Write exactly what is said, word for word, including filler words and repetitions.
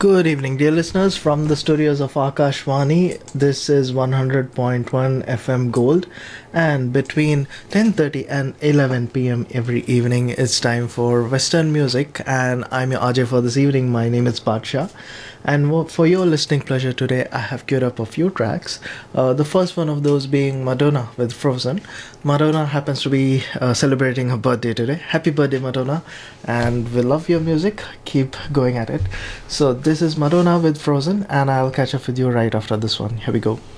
Good evening, dear listeners, from the studios of Akashvani. This is one hundred point one F M Gold, and between ten thirty and eleven p m every evening, it's time for Western music. And I'm your R J for this evening. My name is Badsha, and wo- for your listening pleasure today, I have queued up a few tracks. Uh, the first one of those being Madonna with Frozen. Madonna happens to be uh, celebrating her birthday today. Happy birthday, Madonna! And we love your music. Keep going at it. So this is Madonna with Frozen, and I'll catch up with you right after this one. Here we go.